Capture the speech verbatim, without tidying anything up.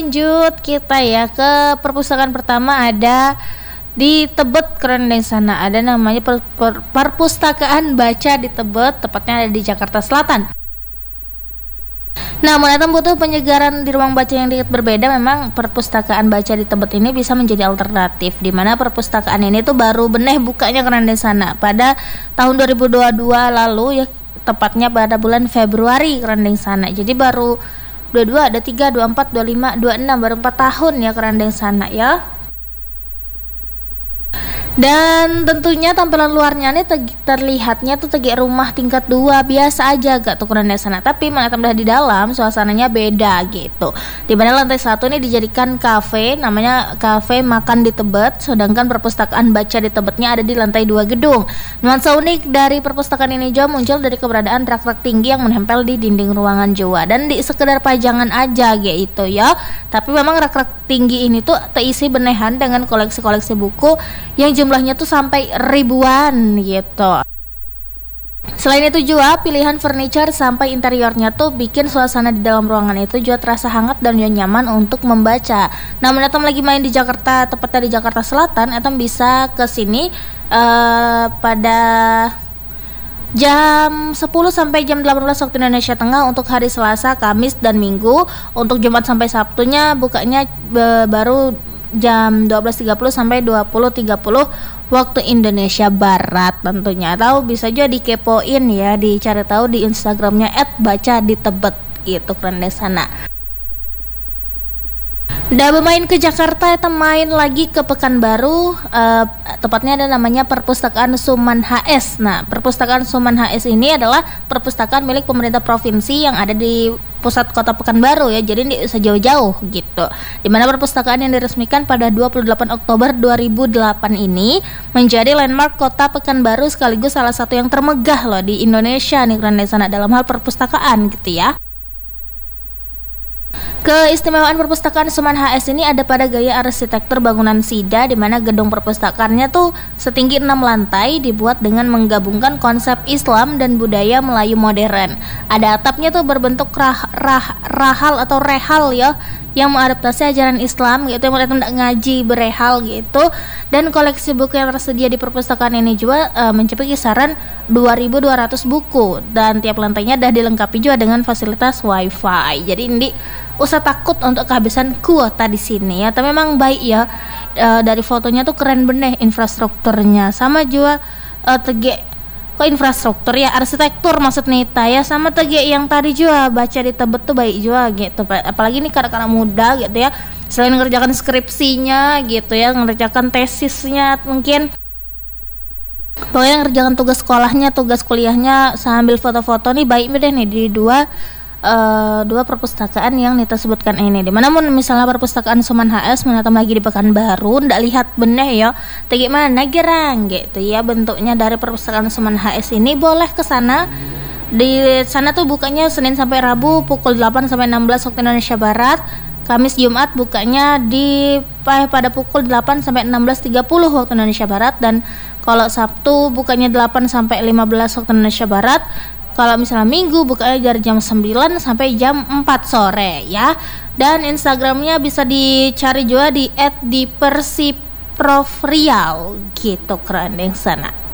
Lanjut kita ya ke perpustakaan pertama, ada di Tebet. Keren deh sana, ada namanya per, per, perpustakaan baca di Tebet, tepatnya ada di Jakarta Selatan. Nah, menatap butuh penyegaran di ruang baca yang dikit berbeda, memang perpustakaan baca di Tebet ini bisa menjadi alternatif, di mana perpustakaan ini tuh baru beneh bukanya keren deh sana pada tahun dua ribu dua puluh dua lalu ya, tepatnya pada bulan Februari keren deh sana. Jadi baru dua puluh dua, ada tiga, dua puluh empat, dua puluh lima, dua puluh enam, baru empat tahun ya keren deh sana ya. Dan tentunya tampilan luarnya nih te- terlihatnya tuh tegak rumah tingkat dua biasa aja gak tuh keren sana, tapi menatap di dalam suasananya beda gitu. Dimana lantai satu ini dijadikan kafe, namanya kafe makan di Tebet, sedangkan perpustakaan baca di Tebetnya ada di lantai dua gedung. Nuansa unik dari perpustakaan ini juga muncul dari keberadaan rak-rak tinggi yang menempel di dinding ruangan jua, dan di sekedar pajangan aja gitu ya. Tapi memang rak-rak tinggi ini tuh terisi benehan dengan koleksi-koleksi buku yang jumlahnya tuh sampai ribuan gitu. Selain itu juga pilihan furniture sampai interiornya tuh bikin suasana di dalam ruangan itu juga terasa hangat dan juga nyaman untuk membaca. Nah, menatap lagi main di Jakarta, tepatnya di Jakarta Selatan, atau bisa ke sini uh, pada jam sepuluh sampai jam delapan belas waktu Indonesia Tengah untuk hari Selasa, Kamis, dan Minggu. Untuk Jumat sampai Sabtunya bukanya be- baru jam dua belas tiga puluh sampai dua puluh tiga puluh waktu Indonesia Barat tentunya. Atau bisa juga dikepoin ya, dicari tahu di Instagramnya et baca di tebet gitu keren deh sana. Udah bermain ke Jakarta, kita main lagi ke Pekanbaru, uh, tepatnya ada namanya Perpustakaan Suman H S. Nah, Perpustakaan Suman H S ini adalah perpustakaan milik pemerintah provinsi yang ada di pusat kota Pekanbaru ya, jadi tidak usah jauh-jauh gitu. Dimana perpustakaan yang diresmikan pada dua puluh delapan Oktober dua ribu delapan ini menjadi landmark kota Pekanbaru, sekaligus salah satu yang termegah loh di Indonesia nih keren sana dalam hal perpustakaan gitu ya. Keistimewaan perpustakaan Suman H S ini ada pada gaya arsitektur bangunan Sida, di mana gedung perpustakaannya tuh setinggi enam lantai, dibuat dengan menggabungkan konsep Islam dan budaya Melayu modern. Ada atapnya tuh berbentuk rah, rah, rahal atau rehal ya, yang mengadaptasi ajaran Islam gitu, yang mereka tidak ngaji berehal gitu. Dan koleksi buku yang tersedia di perpustakaan ini juga uh, mencapai kisaran dua ribu dua ratus buku, dan tiap lantainya dah dilengkapi juga dengan fasilitas wifi. Jadi ini usah takut untuk kehabisan kuota di sini ya. Tapi memang baik ya, uh, dari fotonya tuh keren bener infrastrukturnya, sama juga uh, tegek kok infrastruktur ya, arsitektur maksud Nita ya, sama tegek yang tadi juga baca di Tebet tuh baik juga gitu. Apalagi nih kadang-kadang muda gitu ya, selain mengerjakan skripsinya gitu ya, mengerjakan tesisnya mungkin, pokoknya ngerjakan tugas sekolahnya, tugas kuliahnya sambil foto-foto nih baik deh nih di dua uh, dua perpustakaan yang Nita sebutkan ini. Dimana pun misalnya perpustakaan Suman H S menatap lagi di Pekanbaru, ndak lihat bener ya tegi mana gerang gitu ya bentuknya dari perpustakaan Suman H S ini, boleh ke sana. Di sana tuh bukanya Senin sampai Rabu pukul delapan sampai enam belas waktu Indonesia Barat. Kamis Jumat bukanya di pada pukul delapan sampai enam belas tiga puluh waktu Indonesia Barat, dan kalau Sabtu bukanya delapan sampai lima belas waktu Indonesia Barat. Kalau misalnya Minggu bukanya dari jam sembilan sampai jam empat sore ya. Dan Instagramnya bisa dicari juga di et dipersiprofrial gitu keren deh sana.